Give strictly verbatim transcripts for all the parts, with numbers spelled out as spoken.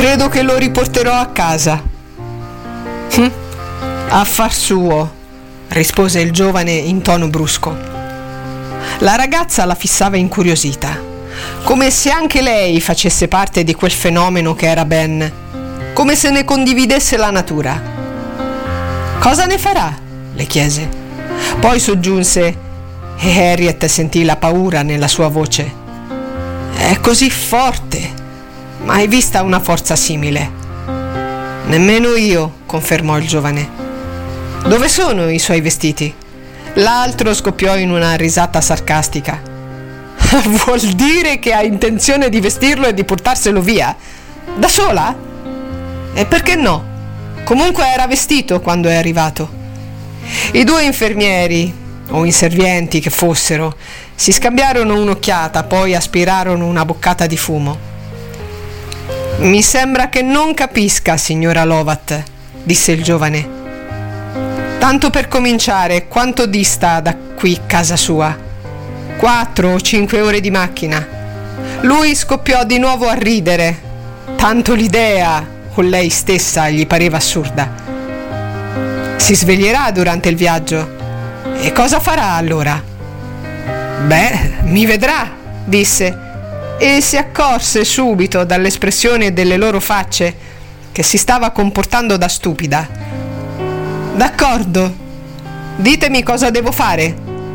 Credo che lo riporterò a casa. Hm? Affar suo, rispose il giovane in tono brusco. La ragazza la fissava incuriosita, come se anche lei facesse parte di quel fenomeno che era Ben, come se ne condividesse la natura. Cosa ne farà? Le chiese. Poi soggiunse, e Harriet sentì la paura nella sua voce. È così forte, mai vista una forza simile. Nemmeno io, confermò il giovane. Dove sono i suoi vestiti? L'altro scoppiò in una risata sarcastica. Vuol dire che ha intenzione di vestirlo e di portarselo via? Da sola? E perché no? Comunque era vestito quando è arrivato. I due infermieri, o inservienti che fossero, si scambiarono un'occhiata, poi aspirarono una boccata di fumo. Mi sembra che non capisca, signora Lovat, disse il giovane. Tanto per cominciare, quanto dista da qui casa sua? Quattro o cinque ore di macchina. Lui scoppiò di nuovo a ridere. Tanto l'idea, o lei stessa, gli pareva assurda. Si sveglierà durante il viaggio. E cosa farà allora? Beh, mi vedrà, disse, e si accorse subito dall'espressione delle loro facce che si stava comportando da stupida. D'accordo, ditemi cosa devo fare.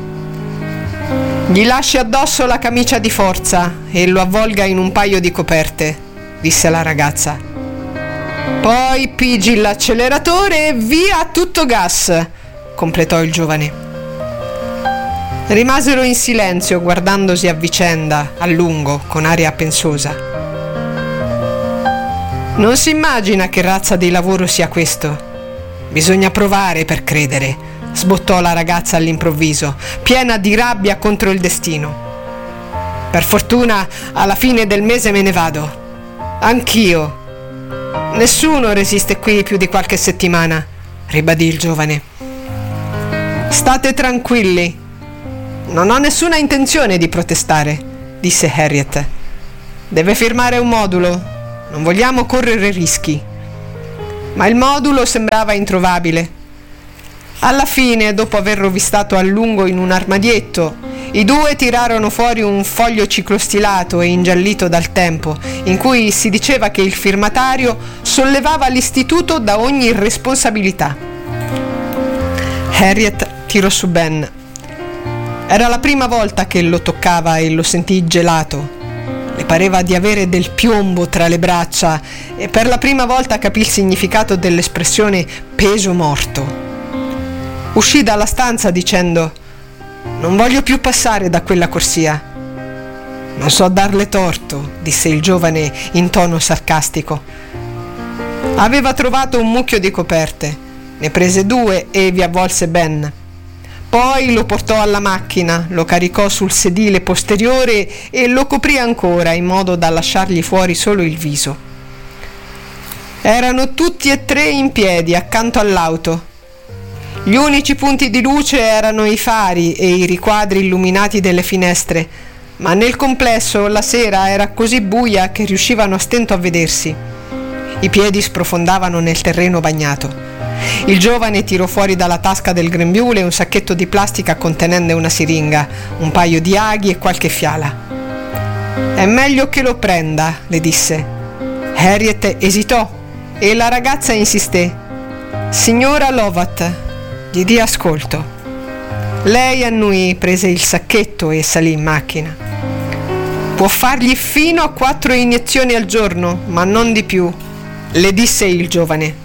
Gli lasci addosso la camicia di forza e lo avvolga in un paio di coperte, disse la ragazza. Poi pigi l'acceleratore e via a tutto gas, completò il giovane. Rimasero in silenzio guardandosi a vicenda a lungo con aria pensosa. Non si immagina che razza di lavoro sia questo. Bisogna provare per credere, sbottò la ragazza all'improvviso, piena di rabbia contro il destino. Per fortuna alla fine del mese me ne vado. Anch'io. Nessuno resiste qui più di qualche settimana, ribadì il giovane. State tranquilli. Non ho nessuna intenzione di protestare, disse Harriet. Deve firmare un modulo. Non vogliamo correre rischi. Ma il modulo sembrava introvabile. Alla fine, dopo aver rovistato a lungo in un armadietto, i due tirarono fuori un foglio ciclostilato e ingiallito dal tempo, in cui si diceva che il firmatario sollevava l'istituto da ogni responsabilità. Harriet tirò su Ben. Era la prima volta che lo toccava e lo sentì gelato. Le pareva di avere del piombo tra le braccia e per la prima volta capì il significato dell'espressione peso morto. Uscì dalla stanza dicendo: non voglio più passare da quella corsia. Non so darle torto, disse il giovane in tono sarcastico. Aveva trovato un mucchio di coperte, ne prese due e vi avvolse Ben. Poi lo portò alla macchina, lo caricò sul sedile posteriore e lo coprì ancora in modo da lasciargli fuori solo il viso. Erano tutti e tre in piedi accanto all'auto. Gli unici punti di luce erano i fari e i riquadri illuminati delle finestre, ma nel complesso la sera era così buia che riuscivano a stento a vedersi. I piedi sprofondavano nel terreno bagnato. Il giovane tirò fuori dalla tasca del grembiule un sacchetto di plastica contenente una siringa, un paio di aghi e qualche fiala. È meglio che lo prenda, le disse. Harriet esitò e la ragazza insisté. Signora Lovat, gli dia ascolto. Lei annui, prese il sacchetto e salì in macchina. Può fargli fino a quattro iniezioni al giorno, ma non di più, le disse il giovane.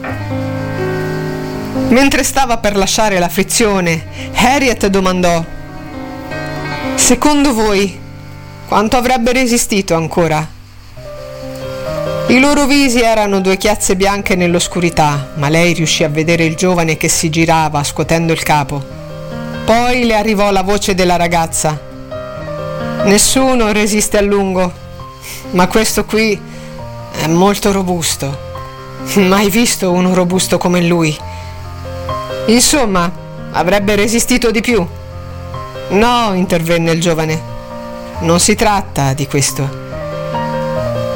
Mentre stava per lasciare la frizione, Harriet domandò: secondo voi quanto avrebbe resistito ancora? I loro visi erano due chiazze bianche nell'oscurità, ma lei riuscì a vedere il giovane che si girava scuotendo il capo. Poi le arrivò la voce della ragazza: nessuno resiste a lungo, ma questo qui è molto robusto. Mai visto uno robusto come lui. Insomma, avrebbe resistito di più. No, intervenne il giovane. Non si tratta di questo.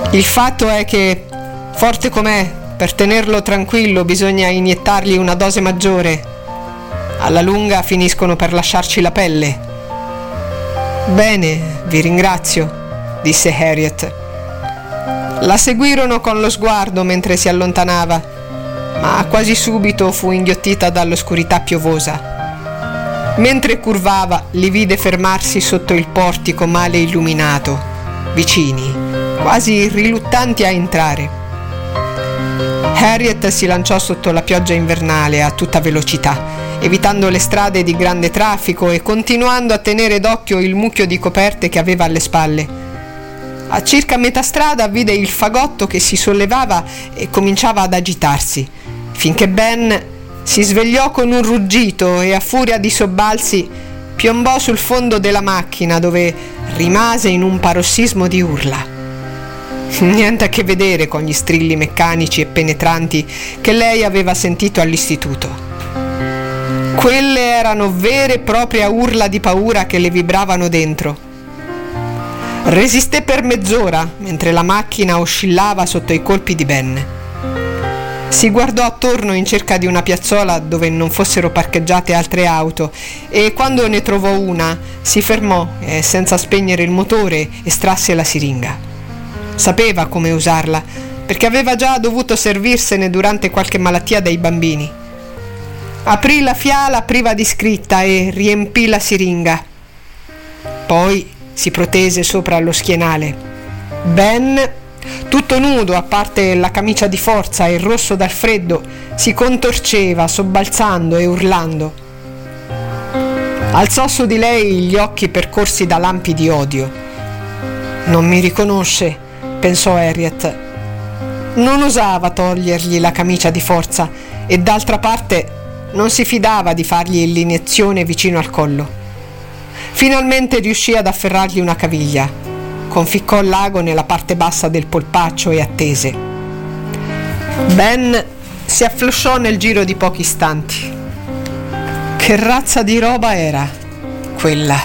Il fatto è che, forte com'è, per tenerlo tranquillo bisogna iniettargli una dose maggiore. Alla lunga finiscono per lasciarci la pelle. Bene, vi ringrazio, disse Harriet. La seguirono con lo sguardo mentre si allontanava, ma quasi subito fu inghiottita dall'oscurità piovosa. Mentre curvava, li vide fermarsi sotto il portico male illuminato, vicini, quasi riluttanti a entrare. Harriet si lanciò sotto la pioggia invernale a tutta velocità, evitando le strade di grande traffico e continuando a tenere d'occhio il mucchio di coperte che aveva alle spalle. A circa metà strada vide il fagotto che si sollevava e cominciava ad agitarsi, finché Ben si svegliò con un ruggito e a furia di sobbalzi piombò sul fondo della macchina, dove rimase in un parossismo di urla. Niente a che vedere con gli strilli meccanici e penetranti che lei aveva sentito all'istituto. Quelle erano vere e proprie urla di paura che le vibravano dentro. Resisté per mezz'ora mentre la macchina oscillava sotto i colpi di Ben. Si guardò attorno in cerca di una piazzola dove non fossero parcheggiate altre auto e quando ne trovò una si fermò e senza spegnere il motore estrasse la siringa. Sapeva come usarla perché aveva già dovuto servirsene durante qualche malattia dei bambini. Aprì la fiala priva di scritta e riempì la siringa. Poi si protese sopra lo schienale. Ben, tutto nudo a parte la camicia di forza e rosso dal freddo, si contorceva sobbalzando e urlando. Alzò su di lei gli occhi percorsi da lampi di odio. Non mi riconosce, pensò Harriet. Non osava togliergli la camicia di forza e d'altra parte non si fidava di fargli l'iniezione vicino al collo. Finalmente riuscì ad afferrargli una caviglia, conficcò l'ago nella parte bassa del polpaccio e attese. Ben si afflosciò nel giro di pochi istanti. Che razza di roba era quella?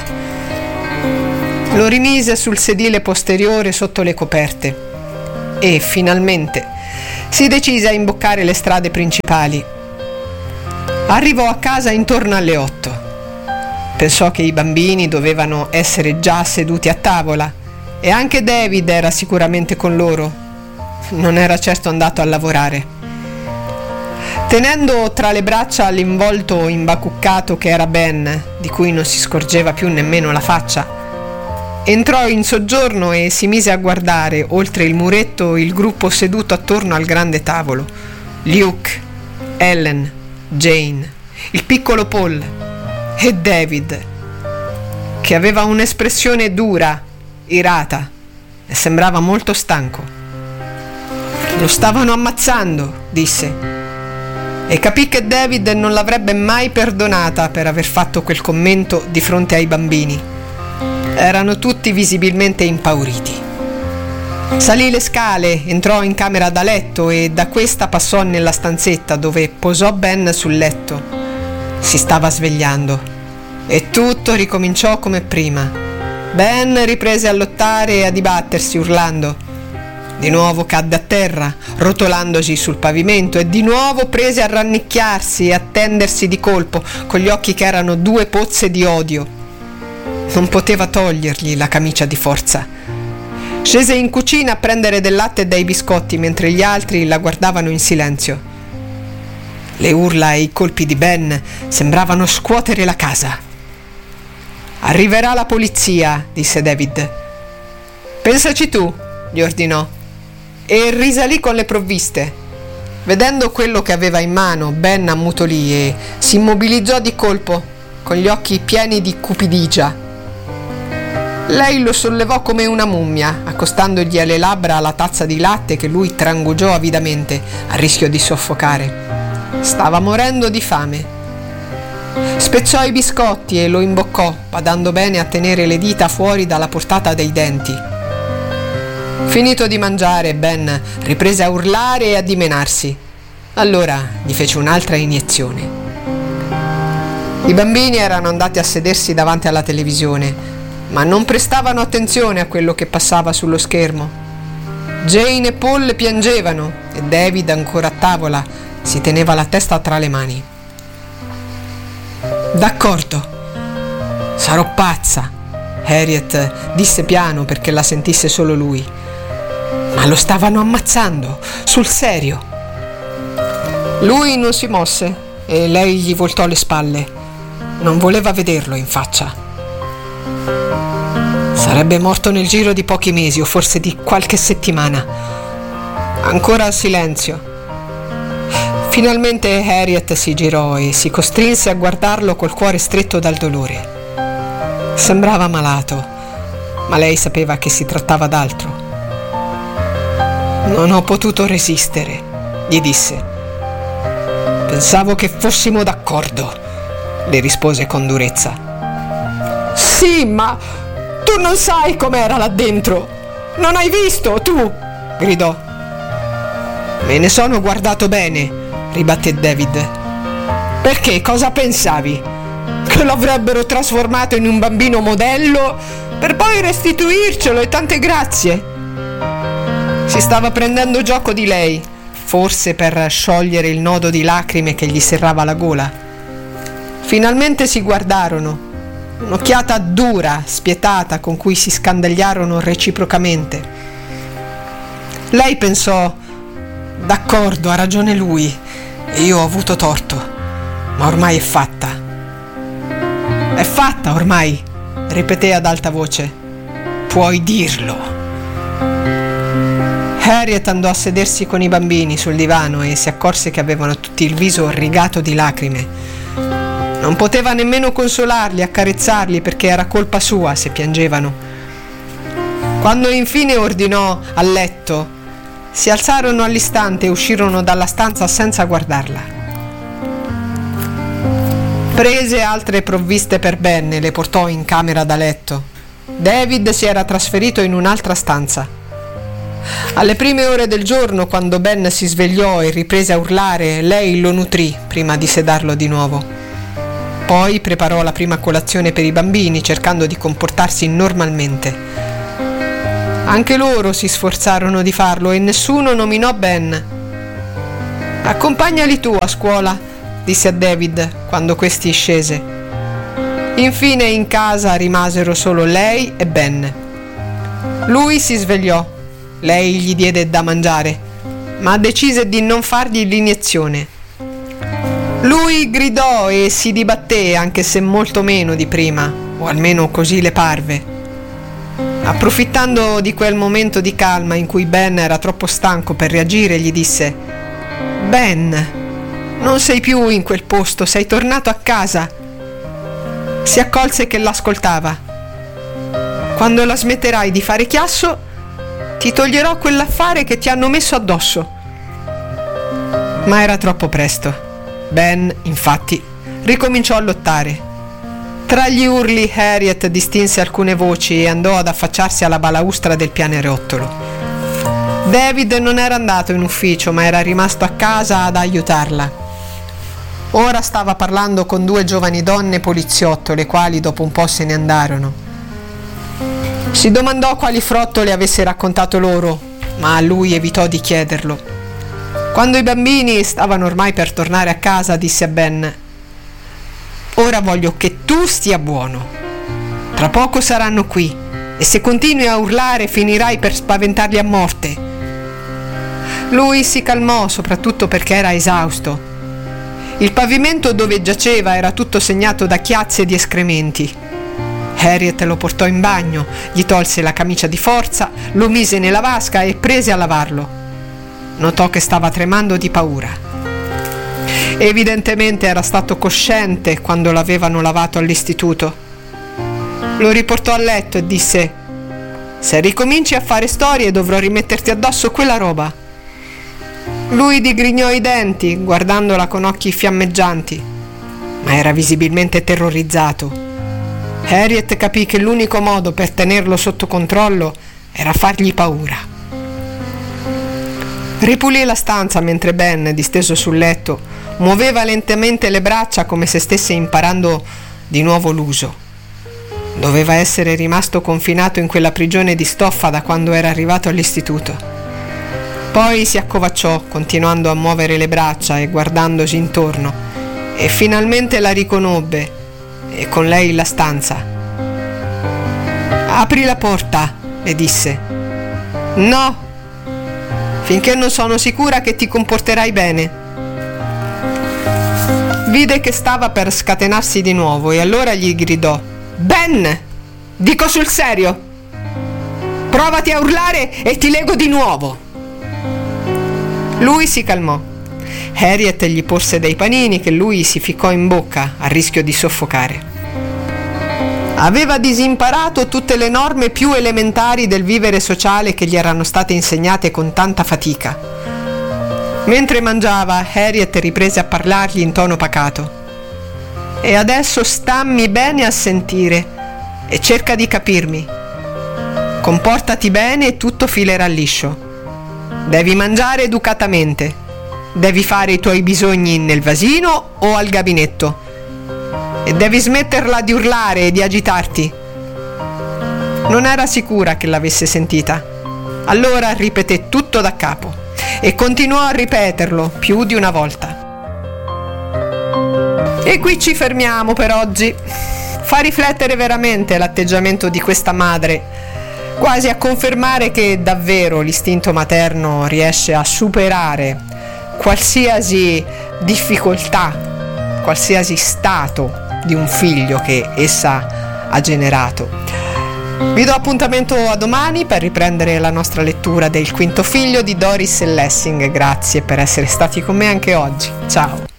Lo rimise sul sedile posteriore sotto le coperte e finalmente si decise a imboccare le strade principali. Arrivò a casa intorno alle otto. Pensò che i bambini dovevano essere già seduti a tavola e anche David era sicuramente con loro. Non era certo andato a lavorare. Tenendo tra le braccia l'involto imbacuccato che era Ben, di cui non si scorgeva più nemmeno la faccia, entrò in soggiorno e si mise a guardare oltre il muretto il gruppo seduto attorno al grande tavolo. Luke, Ellen, Jane, il piccolo Paul e David, che aveva un'espressione dura, irata e sembrava molto stanco. Lo stavano ammazzando, disse, e capì che David non l'avrebbe mai perdonata per aver fatto quel commento di fronte ai bambini. Erano tutti visibilmente impauriti. Salì le scale, entrò in camera da letto e da questa passò nella stanzetta dove posò Ben sul letto. Si stava svegliando e tutto ricominciò come prima. Ben riprese a lottare e a dibattersi urlando. Di nuovo cadde a terra, rotolandosi sul pavimento, e di nuovo prese a rannicchiarsi e a tendersi di colpo, con gli occhi che erano due pozze di odio. Non poteva togliergli la camicia di forza. Scese in cucina a prendere del latte e dei biscotti mentre gli altri la guardavano in silenzio. Le urla e i colpi di Ben sembravano scuotere la casa. Arriverà la polizia, disse David. Pensaci tu, gli ordinò, e risalì con le provviste. Vedendo quello che aveva in mano, Ben ammutolì e si immobilizzò di colpo, con gli occhi pieni di cupidigia. Lei lo sollevò come una mummia, accostandogli alle labbra la tazza di latte che lui trangugiò avidamente, a rischio di soffocare. Stava morendo di fame. Spezzò i biscotti e lo imboccò, badando bene a tenere le dita fuori dalla portata dei denti. Finito di mangiare, Ben riprese a urlare e a dimenarsi. Allora gli fece un'altra iniezione. I bambini erano andati a sedersi davanti alla televisione, ma non prestavano attenzione a quello che passava sullo schermo. Jane e Paul piangevano e David, ancora a tavola, si teneva la testa tra le mani. D'accordo, sarò pazza, Harriet disse piano perché la sentisse solo lui. Ma lo stavano ammazzando, sul serio. Lui non si mosse e lei gli voltò le spalle. Non voleva vederlo in faccia. Sarebbe morto nel giro di pochi mesi o forse di qualche settimana. Ancora silenzio. Finalmente Harriet si girò e si costrinse a guardarlo col cuore stretto dal dolore. Sembrava malato, ma lei sapeva che si trattava d'altro. Non ho potuto resistere, gli disse. Pensavo che fossimo d'accordo, le rispose con durezza. Sì, ma tu non sai com'era là dentro. Non hai visto, tu? Gridò. Me ne sono guardato bene, ribatté David. Perché? Cosa pensavi? Che l'avrebbero trasformato in un bambino modello per poi restituircelo e tante grazie? Si stava prendendo gioco di lei, forse per sciogliere il nodo di lacrime che gli serrava la gola. Finalmente si guardarono, un'occhiata dura, spietata, con cui si scandagliarono reciprocamente. Lei pensò: d'accordo, ha ragione lui, e io ho avuto torto, ma ormai è fatta. È fatta ormai, ripeté ad alta voce. Puoi dirlo. Harriet andò a sedersi con i bambini sul divano e si accorse che avevano tutti il viso rigato di lacrime. Non poteva nemmeno consolarli, accarezzarli, perché era colpa sua se piangevano. Quando infine ordinò a letto, si alzarono all'istante e uscirono dalla stanza senza guardarla. Prese altre provviste per Ben e le portò in camera da letto. David si era trasferito in un'altra stanza. Alle prime ore del giorno, quando Ben si svegliò e riprese a urlare, lei lo nutrì prima di sedarlo di nuovo. Poi preparò la prima colazione per i bambini, cercando di comportarsi normalmente. Anche loro si sforzarono di farlo e nessuno nominò Ben. Accompagnali tu a scuola, disse a David quando questi scese. Infine in casa rimasero solo lei e Ben. Lui si svegliò. Lei gli diede da mangiare, ma decise di non fargli l'iniezione. Lui gridò e si dibatté, anche se molto meno di prima, o almeno così le parve. Approfittando di quel momento di calma in cui Ben era troppo stanco per reagire, gli disse: Ben, non sei più in quel posto, sei tornato a casa. Si accolse che l'ascoltava. Quando la smetterai di fare chiasso, ti toglierò quell'affare che ti hanno messo addosso. Ma era troppo presto. Ben, infatti, ricominciò a lottare. Tra gli urli Harriet distinse alcune voci e andò ad affacciarsi alla balaustra del pianerottolo. David non era andato in ufficio, ma era rimasto a casa ad aiutarla. Ora stava parlando con due giovani donne poliziotto, le quali dopo un po' se ne andarono. Si domandò quali frottole avesse raccontato loro, ma lui evitò di chiederlo. Quando i bambini stavano ormai per tornare a casa, disse a Ben: ora voglio che tu stia buono. Tra poco saranno qui e se continui a urlare finirai per spaventarli a morte. Lui si calmò, soprattutto perché era esausto. Il pavimento dove giaceva era tutto segnato da chiazze di escrementi. Harriet lo portò in bagno, gli tolse la camicia di forza, lo mise nella vasca e prese a lavarlo. Notò che stava tremando di paura. Evidentemente era stato cosciente quando l'avevano lavato all'istituto. Lo riportò a letto e disse: se ricominci a fare storie dovrò rimetterti addosso quella roba. Lui digrignò i denti, guardandola con occhi fiammeggianti, ma era visibilmente terrorizzato. Harriet capì che l'unico modo per tenerlo sotto controllo era fargli paura. Ripulì la stanza mentre Ben, disteso sul letto, muoveva lentamente le braccia come se stesse imparando di nuovo l'uso. Doveva essere rimasto confinato in quella prigione di stoffa da quando era arrivato all'istituto. Poi si accovacciò, continuando a muovere le braccia e guardandosi intorno, e finalmente la riconobbe, e con lei la stanza. «Apri la porta», le disse. «No, finché non sono sicura che ti comporterai bene». Vide che stava per scatenarsi di nuovo e allora gli gridò: «Ben, dico sul serio, provati a urlare e ti lego di nuovo». Lui si calmò. Harriet gli porse dei panini che lui si ficcò in bocca a rischio di soffocare. Aveva disimparato tutte le norme più elementari del vivere sociale che gli erano state insegnate con tanta fatica. Mentre mangiava, Harriet riprese a parlargli in tono pacato. «E adesso stammi bene a sentire e cerca di capirmi. Comportati bene e tutto filerà liscio. Devi mangiare educatamente. Devi fare i tuoi bisogni nel vasino o al gabinetto. E devi smetterla di urlare e di agitarti». Non era sicura che l'avesse sentita. Allora ripeté tutto da capo e continuò a ripeterlo più di una volta. E qui ci fermiamo per oggi. Fa riflettere veramente l'atteggiamento di questa madre, quasi a confermare che davvero l'istinto materno riesce a superare qualsiasi difficoltà, qualsiasi stato di un figlio che essa ha generato. Vi do appuntamento a domani per riprendere la nostra lettura del Quinto Figlio di Doris Lessing. Grazie per essere stati con me anche oggi. Ciao!